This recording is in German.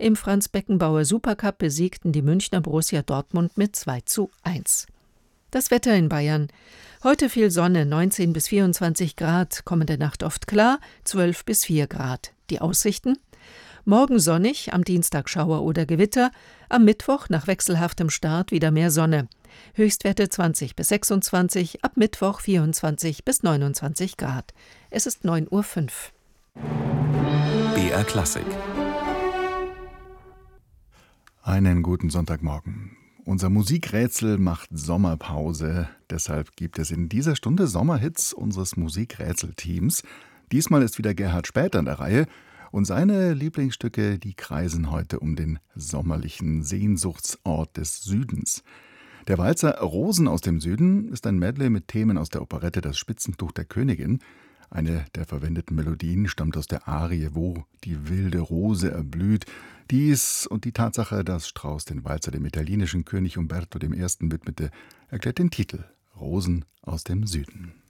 Im Franz-Beckenbauer Supercup besiegten die Münchner Borussia Dortmund mit 2:1. Das Wetter in Bayern. Heute viel Sonne, 19 bis 24 Grad, kommende Nacht oft klar, 12 bis 4 Grad. Die Aussichten? Morgen sonnig, am Dienstag Schauer oder Gewitter, am Mittwoch nach wechselhaftem Start wieder mehr Sonne. Höchstwerte 20 bis 26, ab Mittwoch 24 bis 29 Grad. Es ist 9:05 Uhr. BR Klassik. Einen guten Sonntagmorgen. Unser Musikrätsel macht Sommerpause. Deshalb gibt es in dieser Stunde Sommerhits unseres Musikrätselteams. Diesmal ist wieder Gerhard Späth an der Reihe. Und seine Lieblingsstücke, die kreisen heute um den sommerlichen Sehnsuchtsort des Südens. Der Walzer Rosen aus dem Süden ist ein Medley mit Themen aus der Operette Das Spitzentuch der Königin. Eine der verwendeten Melodien stammt aus der Arie Wo die wilde Rose erblüht. Dies und die Tatsache, dass Strauss den Walzer dem italienischen König Umberto I. widmete, erklärt den Titel Rosen aus dem Süden.